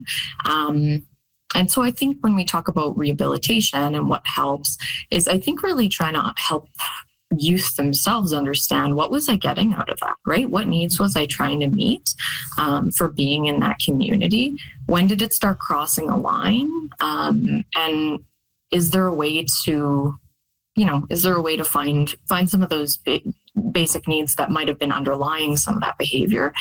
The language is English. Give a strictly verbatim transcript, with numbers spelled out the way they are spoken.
Um, and so I think when we talk about rehabilitation and what helps is I think really trying to help youth themselves understand what was I getting out of that, right? What needs was I trying to meet um, for being in that community? When did it start crossing a line? Um, and is there a way to, you know, is there a way to find find some of those ba- basic needs that might have been underlying some of that behavior